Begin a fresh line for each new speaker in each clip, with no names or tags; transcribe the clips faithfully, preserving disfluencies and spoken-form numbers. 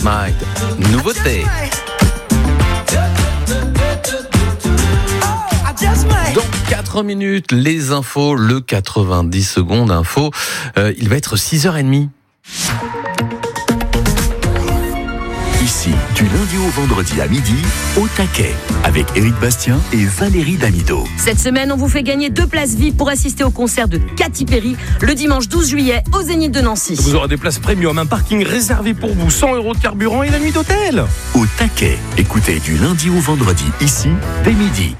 Mind. Nouveauté. Dans quatre minutes, les infos, le quatre-vingt-dix secondes info. Euh, il va être six heures trente.
Ici, du lundi au vendredi à midi, au taquet, avec Éric Bastien et Valérie Damido.
Cette semaine, on vous fait gagner deux places V I P pour assister au concert de Katy Perry le dimanche douze juillet au Zénith de Nancy.
Vous aurez des places premium, un parking réservé pour vous, cent euros de carburant et la nuit d'hôtel.
Au taquet, écoutez du lundi au vendredi, ici, dès midi.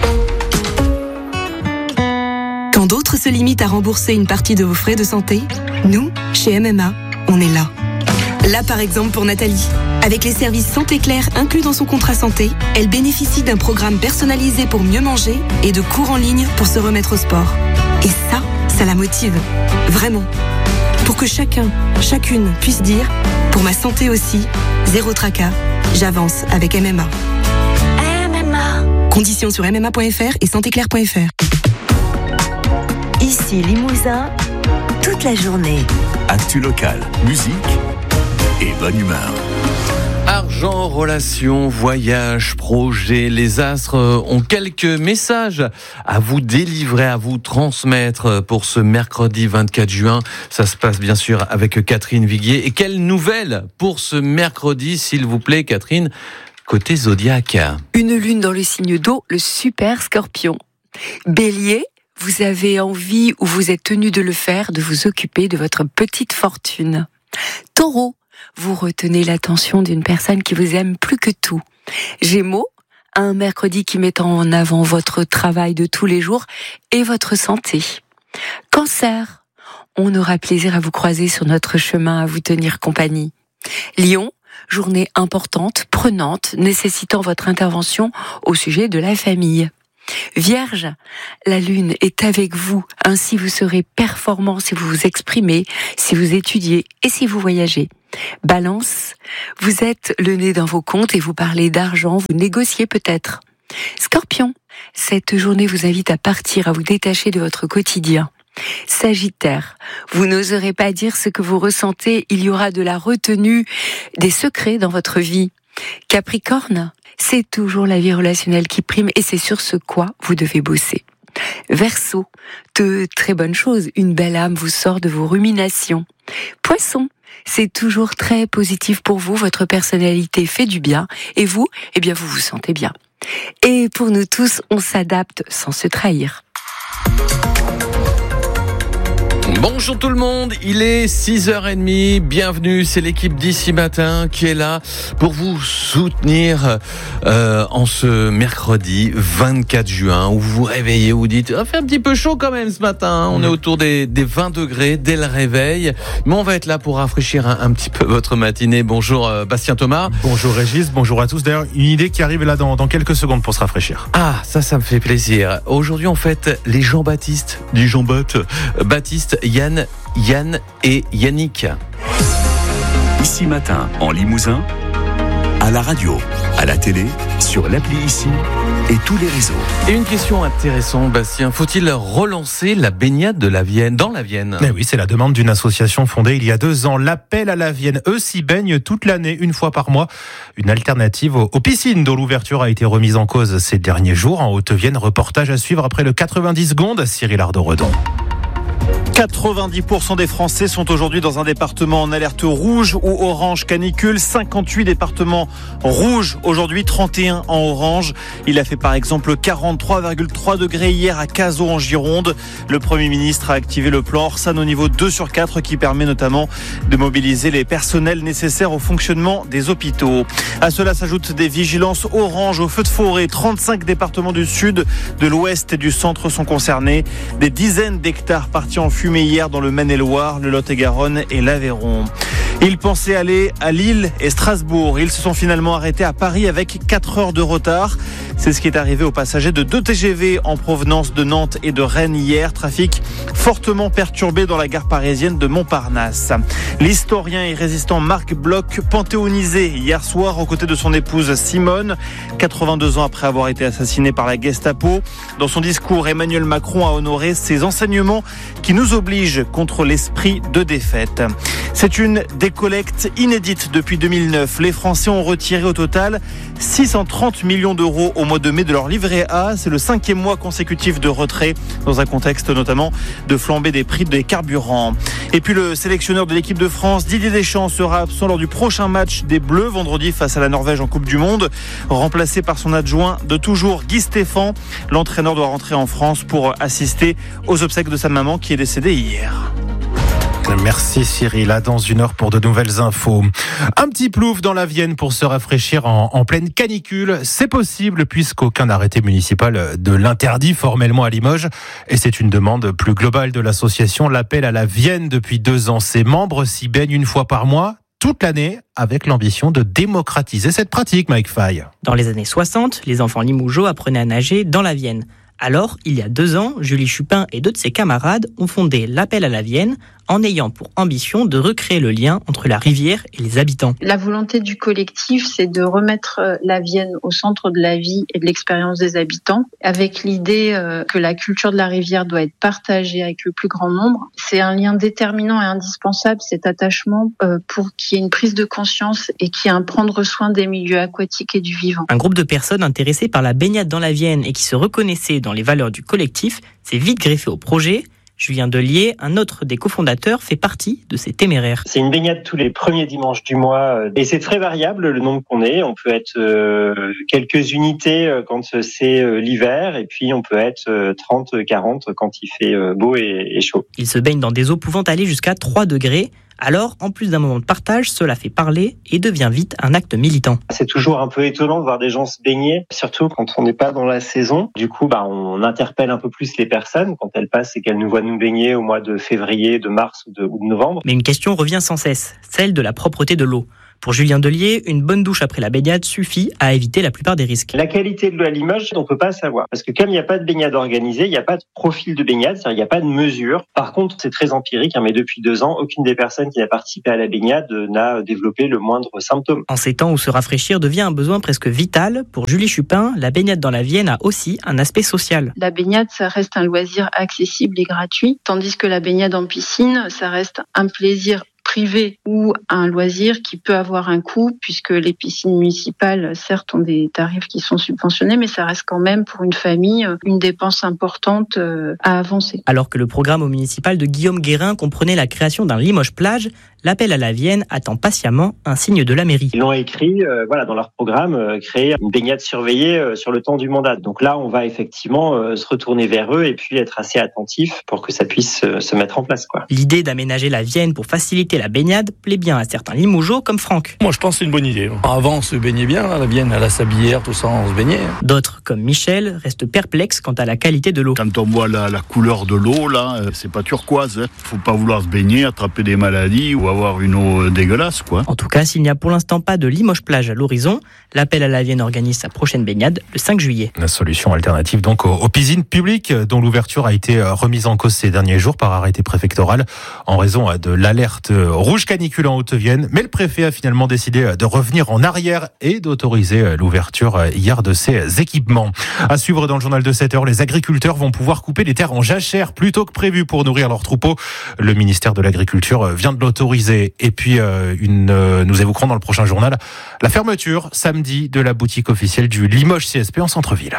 Quand d'autres se limitent à rembourser une partie de vos frais de santé, nous, chez M M A, on est là. Là, par exemple, pour Nathalie. Avec les services Santé Claire inclus dans son contrat santé, elle bénéficie d'un programme personnalisé pour mieux manger et de cours en ligne pour se remettre au sport. Et ça, ça la motive. Vraiment. Pour que chacun, chacune puisse dire « Pour ma santé aussi, zéro tracas, j'avance avec M M A ».
M M A.
Conditions sur m m a point f r et santé claire point f r.
Ici Limousin, toute la journée.
Actu local, musique et bonne humeur.
Argent, relations, voyages, projets, les astres ont quelques messages à vous délivrer, à vous transmettre pour ce mercredi vingt-quatre juin. Ça se passe bien sûr avec Catherine Viguier. Et quelle nouvelle pour ce mercredi, s'il vous plaît, Catherine, côté Zodiac?
Une lune dans le signe d'eau, le super Scorpion. Bélier, vous avez envie ou vous êtes tenu de le faire, de vous occuper de votre petite fortune. Taureau, vous retenez l'attention d'une personne qui vous aime plus que tout. Gémeaux, un mercredi qui met en avant votre travail de tous les jours et votre santé. Cancer, on aura plaisir à vous croiser sur notre chemin, à vous tenir compagnie. Lion, journée importante, prenante, nécessitant votre intervention au sujet de la famille. Vierge, la lune est avec vous, ainsi vous serez performant si vous vous exprimez, si vous étudiez et si vous voyagez. Balance, vous êtes le nez dans vos comptes et vous parlez d'argent, vous négociez peut-être. Scorpion, cette journée vous invite à partir, à vous détacher de votre quotidien. Sagittaire, vous n'oserez pas dire ce que vous ressentez, il y aura de la retenue, des secrets dans votre vie. Capricorne, c'est toujours la vie relationnelle qui prime et c'est sur ce quoi vous devez bosser. Verseau, de très bonnes choses, une belle âme vous sort de vos ruminations. Poisson, c'est toujours très positif pour vous, votre personnalité fait du bien et vous, eh bien vous vous sentez bien. Et pour nous tous, on s'adapte sans se trahir.
Bonjour tout le monde, il est six heures trente, bienvenue, c'est l'équipe d'Ici Matin qui est là pour vous soutenir euh, en ce mercredi vingt-quatre juin où vous vous réveillez, vous dites ah, « fait un petit peu chaud quand même ce matin, hein. On mmh. est autour des, des vingt degrés dès le réveil, mais on va être là pour rafraîchir un, un petit peu votre matinée. » Bonjour euh, Bastien Thomas.
Bonjour Régis, bonjour à tous. D'ailleurs, une idée qui arrive là dans, dans quelques secondes pour se rafraîchir.
Ah, ça, ça me fait plaisir. Aujourd'hui, on fête les Jean-Baptiste, du Jean-Baptiste, Baptiste, Yann, Yann et Yannick.
Ici Matin, en Limousin, à la radio, à la télé, sur l'appli Ici et tous les réseaux.
Et une question intéressante, Bastien. Faut-il relancer la baignade de la Vienne, dans la Vienne ?
Eh oui, c'est la demande d'une association fondée il y a deux ans. L'Appel à la Vienne. Eux s'y baignent toute l'année, une fois par mois. Une alternative aux, aux piscines dont l'ouverture a été remise en cause ces derniers jours. En Haute-Vienne, reportage à suivre après le quatre-vingt-dix secondes. Cyril Ardo-Redon.
quatre-vingt-dix pour cent des Français sont aujourd'hui dans un département en alerte rouge ou orange canicule. cinquante-huit départements rouges aujourd'hui, trente et un en orange. Il a fait par exemple quarante-trois virgule trois degrés hier à Cazaux en Gironde. Le Premier ministre a activé le plan Orsan au niveau deux sur quatre qui permet notamment de mobiliser les personnels nécessaires au fonctionnement des hôpitaux. À cela s'ajoutent des vigilances orange aux feux de forêt. trente-cinq départements du sud, de l'ouest et du centre sont concernés. Des dizaines d'hectares partis en fumée hier dans le Maine-et-Loire, le Lot-et-Garonne et l'Aveyron. Ils pensaient aller à Lille et Strasbourg. Ils se sont finalement arrêtés à Paris avec quatre heures de retard. C'est ce qui est arrivé aux passagers de deux T G V en provenance de Nantes et de Rennes hier. Trafic fortement perturbé dans la gare parisienne de Montparnasse. L'historien et résistant Marc Bloch, panthéonisé hier soir aux côtés de son épouse Simone, quatre-vingt-deux ans après avoir été assassiné par la Gestapo. Dans son discours, Emmanuel Macron a honoré ses enseignements qui nous obligent contre l'esprit de défaite. C'est une décollecte inédite depuis deux mille neuf. Les Français ont retiré au total six cent trente millions d'euros au mois de mai de leur livret A. C'est le cinquième mois consécutif de retrait, dans un contexte notamment de flambée des prix des carburants. Et puis le sélectionneur de l'équipe de France, Didier Deschamps, sera absent lors du prochain match des Bleus, vendredi face à la Norvège en Coupe du Monde. Remplacé par son adjoint de toujours, Guy Stéphane, l'entraîneur doit rentrer en France pour assister aux obsèques de sa maman qui est décédée hier.
Merci Cyril, à dans une heure pour de nouvelles infos. Un petit plouf dans la Vienne pour se rafraîchir en, en pleine canicule. C'est possible puisqu'aucun arrêté municipal de l'interdit formellement à Limoges. Et c'est une demande plus globale de l'association L'Appel à la Vienne depuis deux ans. Ses membres s'y baignent une fois par mois, toute l'année, avec l'ambition de démocratiser cette pratique, Mike Fay.
Dans les années soixante, les enfants limougeaux apprenaient à nager dans la Vienne. Alors, il y a deux ans, Julie Chupin et deux de ses camarades ont fondé l'Appel à la Vienne en ayant pour ambition de recréer le lien entre la rivière et les habitants.
La volonté du collectif, c'est de remettre la Vienne au centre de la vie et de l'expérience des habitants, avec l'idée que la culture de la rivière doit être partagée avec le plus grand nombre. C'est un lien déterminant et indispensable, cet attachement, pour qu'il y ait une prise de conscience et qu'il y ait un prendre soin des milieux aquatiques et du vivant.
Un groupe de personnes intéressées par la baignade dans la Vienne et qui se reconnaissaient dans les valeurs du collectif s'est vite greffé au projet. Julien Delier, un autre des cofondateurs, fait partie de ces téméraires.
C'est une baignade tous les premiers dimanches du mois et c'est très variable le nombre qu'on est. On peut être euh, quelques unités quand c'est euh, l'hiver et puis on peut être euh, trente, quarante quand il fait euh, beau et, et chaud.
Ils se baignent dans des eaux pouvant aller jusqu'à trois degrés. Alors, en plus d'un moment de partage, cela fait parler et devient vite un acte militant.
C'est toujours un peu étonnant de voir des gens se baigner, surtout quand on n'est pas dans la saison. Du coup, bah, on interpelle un peu plus les personnes quand elles passent et qu'elles nous voient nous baigner au mois de février, de mars ou de, ou de novembre.
Mais une question revient sans cesse, celle de la propreté de l'eau. Pour Julien Delier, une bonne douche après la baignade suffit à éviter la plupart des risques.
La qualité de l'eau à Limoges, on peut pas savoir. Parce que comme il n'y a pas de baignade organisée, il n'y a pas de profil de baignade, c'est-à-dire il n'y a pas de mesure. Par contre, c'est très empirique, hein, mais depuis deux ans, aucune des personnes qui a participé à la baignade n'a développé le moindre symptôme.
En ces temps où se rafraîchir devient un besoin presque vital, pour Julie Chupin, la baignade dans la Vienne a aussi un aspect social.
La baignade, ça reste un loisir accessible et gratuit, tandis que la baignade en piscine, ça reste un plaisir privé ou un loisir qui peut avoir un coût, puisque les piscines municipales, certes, ont des tarifs qui sont subventionnés, mais ça reste quand même pour une famille une dépense importante à avancer.
Alors que le programme au municipal de Guillaume Guérin comprenait la création d'un Limoges plage, l'Appel à la Vienne attend patiemment un signe de la mairie.
Ils l'ont écrit, euh, voilà, dans leur programme, euh, créer une baignade surveillée euh, sur le temps du mandat. Donc là, on va effectivement euh, se retourner vers eux et puis être assez attentif pour que ça puisse euh, se mettre en place, quoi.
L'idée d'aménager la Vienne pour faciliter la baignade plaît bien à certains Limougeaux comme Franck.
Moi, je pense que c'est une bonne idée. Avant, on se baignait bien, la Vienne, à la sablière, tout ça, on se baignait.
D'autres, comme Michel, restent perplexes quant à la qualité de l'eau.
Quand on voit la, la couleur de l'eau, là, c'est pas turquoise. Hein. Faut pas vouloir se baigner, attraper des maladies ou avoir une eau dégueulasse, quoi.
En tout cas, s'il n'y a pour l'instant pas de Limoges plage à l'horizon, l'Appel à la Vienne organise sa prochaine baignade le cinq juillet.
La solution alternative donc aux, aux piscines publiques dont l'ouverture a été remise en cause ces derniers jours par arrêté préfectoral en raison de l'alerte rouge canicule en Haute-Vienne. Mais le préfet a finalement décidé de revenir en arrière et d'autoriser l'ouverture hier de ces équipements. À suivre dans le journal de sept heures, les agriculteurs vont pouvoir couper les terres en jachère plutôt que prévu pour nourrir leurs troupeaux. Le ministère de l'Agriculture vient de l'autoriser. Et puis, euh, une, euh, nous évoquerons dans le prochain journal la fermeture samedi de la boutique officielle du Limoges C S P en centre-ville.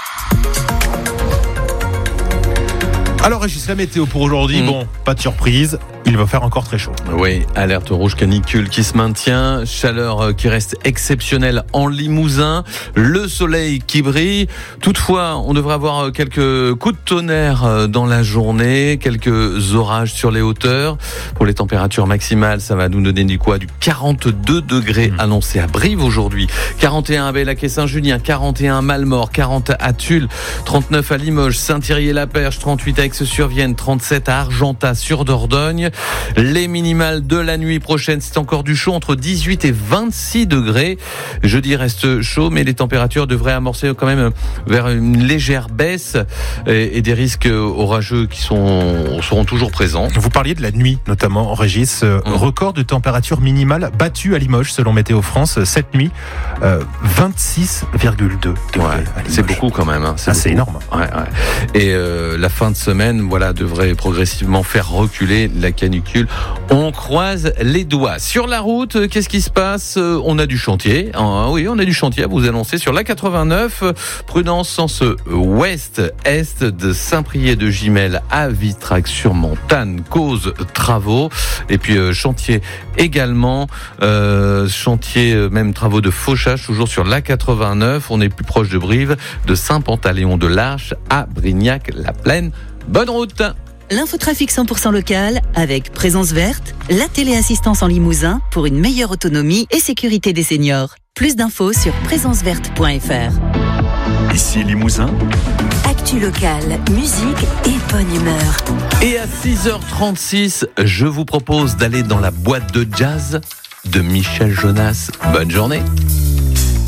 Alors Régis, la météo pour aujourd'hui, mmh. bon, pas de surprise, il va faire encore très chaud.
Oui, alerte rouge canicule qui se maintient, chaleur qui reste exceptionnelle en Limousin, le soleil qui brille. Toutefois, on devrait avoir quelques coups de tonnerre dans la journée, quelques orages sur les hauteurs. Pour les températures maximales, ça va nous donner du quoi ? Du quarante-deux degrés mmh. annoncé à Brive aujourd'hui, quarante et un à Bellac-et-Saint-Junien, quarante et un à Malmort, quarante à Tulle, trente-neuf à Limoges, Saint-Thierry-et-la-Perche, trente-huit à Aix-sur-Vienne, trente-sept à Argentat sur Dordogne, Les minimales de la nuit prochaine, c'est encore du chaud entre dix-huit et vingt-six degrés. Jeudi reste chaud, mais les températures devraient amorcer quand même vers une légère baisse et, et des risques orageux qui sont, seront toujours présents.
Vous parliez de la nuit, notamment, Régis. Mmh. Record de température minimale battu à Limoges, selon Météo France. Cette nuit, euh, vingt-six virgule deux degrés.
Ouais, c'est beaucoup quand même. Hein. C'est,
ah, c'est énorme.
Ouais, ouais. Et euh, la fin de semaine, voilà, devrait progressivement faire reculer la canicule. On croise les doigts. Sur la route, qu'est-ce qui se passe ? On a du chantier. Ah, oui, on a du chantier à vous annoncer sur la quatre-vingt-neuf. Prudence sens ouest-est de Saint-Priest de Gimel à Vitrac-sur-Montagne, cause travaux. Et puis euh, chantier également, euh, chantier euh, même travaux de fauchage toujours sur la quatre-vingt-neuf. On est plus proche de Brive, de Saint-Pantaléon de l'Arche à Brignac-la-Plaine. Bonne route.
L'infotrafic cent pour cent local avec Présence Verte, la téléassistance en Limousin pour une meilleure autonomie et sécurité des seniors. Plus d'infos sur présence verte point f r.
Ici Limousin.
Actu locale, musique et bonne humeur.
Et à six heures trente-six, je vous propose d'aller dans la boîte de jazz de Michel Jonas. Bonne journée.